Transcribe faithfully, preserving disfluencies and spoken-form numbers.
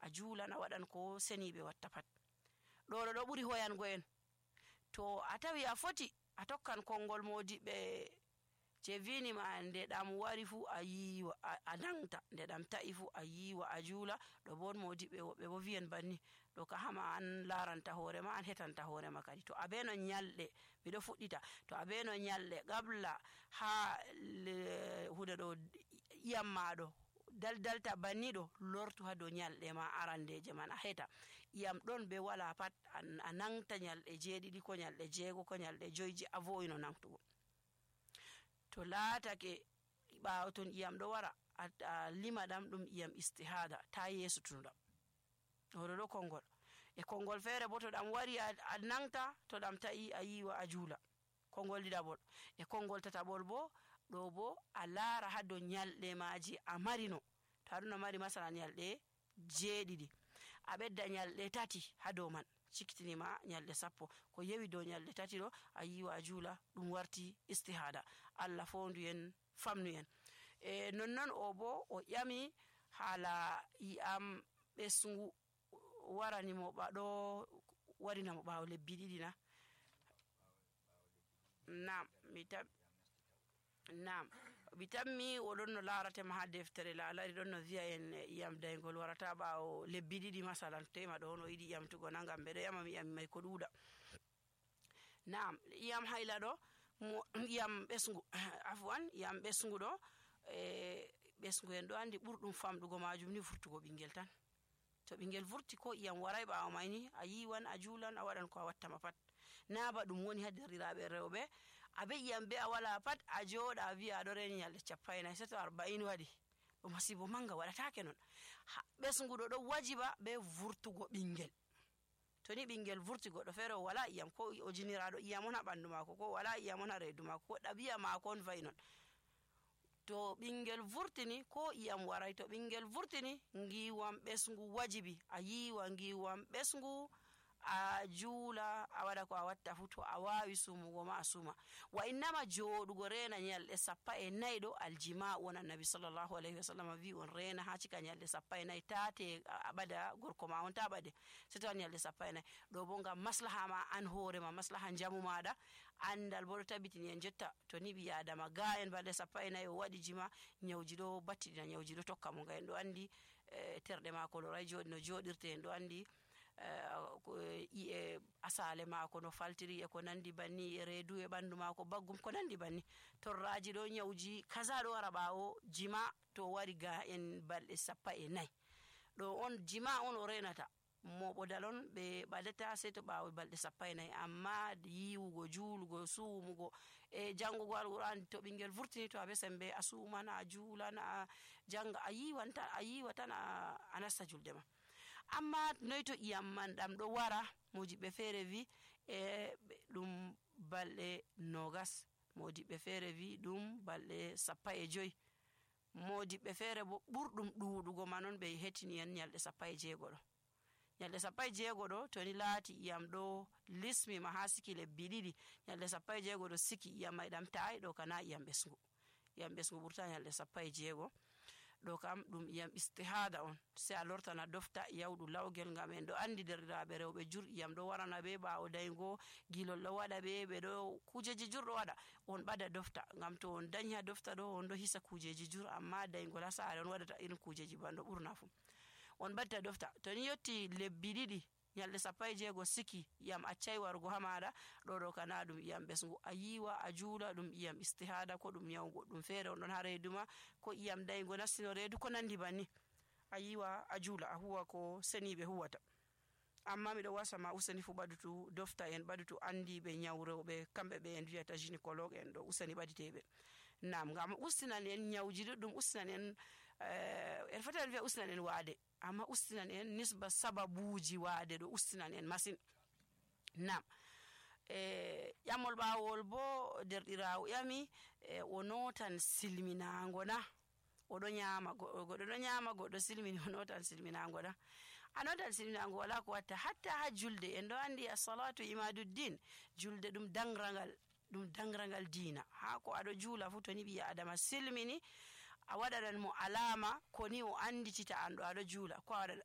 a juulan a waɗan ko seniɓe watta pat. ɗo ɗo ɓuri hoyango en. To a tawi a foti a tokkan konngol modiɓɓe je vinima nde ɗam wari fu a yiwa a nangta, nde ɗam ta'i fu a yiwa a juula. ɗo bon modiɓɓe woɓɓe bo wiyen banni ɗo ka hama an laranta hoorema, an hetanta hoorema kadi. To a beno nyalɗe, miɗo fuɗɗita, to a beno nyalɗe qabla ha hude ɗo iyam maɗo daldalta banni ɗo, lortu ha dow nyalɗe ma arandeje man a heta. iyam ɗon be wala pat a nangta nyalɗe jeeɗiɗi ko nyalɗe jeego ko nyalɗe joyji a vo'ino nangtugo. To laatake ɓaawo ton iyam ɗo wara a lima ɗam ɗum iyam istihada, ta yesutuno ɗam. oɗo ɗo konngol e konngol feere bo to ɗam wari a nangta, to ɗam ta'i a yiwa a juula. konngol ɗiɗaɓol e konngol tataɓol bo ɗo bo a laara ha dow nyalɗe maji a marino. to aɗon a mari masala nyalɗe jeeɗiɗi, a ɓedda nyalɗe tati ha dow man, ciktinima nyalɗe sappo. ko yewi dow nyalɗe tati ɗo a yiwa a juula, ɗum warti istihada. Allah fondu en famnu en. e nonnon o bo o ƴami haala iyam ɓesngu waranimo ɓaɗo warinamo ɓaawo lebbi ɗiɗi na. nam mi tab nam mi tammi oɗon no laratema ha deftere laalari ɗon no wiya en iyam daygol warata ɓaawo lebbi ɗiɗi masalan. tema ɗo no yiɗi ƴamtugo na, ngam ɓeɗo ƴama mi ƴami may ko ɗuuɗa. nam iyam hayla ɗo iyam ɓesngu afwan iyam ɓesngu ɗo e ɓesngu en ɗo andi ɓurɗum famɗugo majum ni vurtugo ɓingel tan. to ɓingel vurti ko iyam waray ɓaawo may ni a yiwan a juulan a waɗan ko a wattama pat. na ba ɗum woni ha derriraɓe rewɓe abe iyam be a wala pat a jooɗa a wiya aɗo reni nyalɗe cappaynayi seto arba'in waɗi, ɗo masibo manga waɗatake non. ɓesnguɗo ɗo wajiba be vurtugo ɓingel. to ni ɓingel vurti goɗɗo feere o wala iyam, ko o jiniraɗo iyam on ha ɓandu mako, ko wala iyam on ha reedu mako, ko ɗabi'a mako on fayi non. to ɓingel vurtini ko iyam waray, to ɓingel vurtini ngiwam ɓesngu wajibi a yiwa ngiwam ɓesngu a juula a waɗa ko a watta fu. to a wawi sumugo ma a suma. wa innama jooɗugo rena nyalɗe sappa e nayyi ɗo aljima on. annabi sallallahu alayhi wa sallam wi on rena ha cika nyalɗe sappa e nayyi, tate a ɓada gorko ma on ta ɓade seto nyalɗe sappa e nayyi. ɗo bo ngam maslaha ma an hoorema, maslaha jamu maɗa. andal bo ɗo tabitini en jotta to ni ɓi adama ga en balɗe sappa e nayyi o waɗi jima, nyawji ɗo battiɗina, nyawji ɗo tokka mo. ga en ɗo andi e, terɗe mako loray joɗi no joɗirte, en ɗo andi e asale mako no faltiri e ko nandi banni, e reedu e ɓandu mako baggum ko nandi banni. torraji ɗo nyawji kaza ɗo wara ɓaawo jima to wari ga en balɗe sappa e nayyi. ɗo on jima on o renata moɓodal on ɓe ɓadata sei to ɓaawo balɗe sappa e nayyi. amma yiwugo juulugo suumugo e jangugo alquran, to ɓingel vurtini to a be sembe a suuman a juulan a janga a yiwan tan a yiwa tan a nasta julde ma. amma noy to iyam man ɗam ɗo wara, modiɓɓe feere wi e ɗum balɗe nogas, modiɓɓe feere wi ɗum balɗe sappa e joyi, modiɓɓe feere bo ɓurɗum ɗuuɗugo ma non ɓe hetini en nyalɗe sappa e jeego ɗo. nyalɗe sappa e jeego ɗo to ni laati iyam ɗo lismi ma ha siki lebbi ɗiɗi, nyalɗe sappa e jeego ɗo siki iyam may ɗam ta'ay, ɗo kana iyam ɓesngu. iyam ɓesngu ɓurta nyalɗe sappa e jeego. ɗo kam ɗum iyam istihada on, sei a lortana dofta yawɗu lawgel. ngam en ɗo andi derɗiraɓe rewɓe jur iyam ɗo warana ɓe ɓaawo daygo, gilol ɗo waɗa ɓe, ɓe ɗo kujeji jur ɗo waɗa. on ɓada dofta, ngam to on dañi ha dofta ɗo on ɗo hisa kujeji jur, amma daygol ha saare on waɗata irin kujeji banɗo ɓurna fu. on batta dofta to ni yotti lebbi ɗiɗi nyalɗe sappa e jeego siki iyam accay wargo ha maɗa, ɗo ɗo kana ɗum iyam ɓesngu. a yiwa a juula, ɗum iyam istihada, ko ɗum nyawu goɗɗum feere on ɗon ha reedu ma, ko iyam daygo nastino reedu ko nandi banni, a yiwa a juula a huwa ko seniɓe huwata. amma miɗo wasama useni fu ɓadutu dofta en, ɓadutu andiɓe nyawu rewɓe, kamɓe ɓe en wiyata gynécologue en ɗo, useni ɓaditeɓe. nam ngam ustinan en nyawji ɗuɗɗum, ustinan en en foti en wiya ustinan en waade, amma ustinan en nisba sababuji waade ɗo ustinan en masin. nam e ƴamol ɓawol bo derɗirawo ƴami e o notan silminago na, oɗo ñaama goɗɗo ɗo ñaama goɗɗo silmini o notan silminago na. a notan silminago wala ko watta, hatta ha julde en ɗo andi as-salatu imaduddin, julde ɗum dangrangal ɗum dangrangal diina. ha ko aɗo juula fu to ni ɓi adama silmini a waɗanan mo alama ko ni o anditita an ɗo aɗo juula, ko a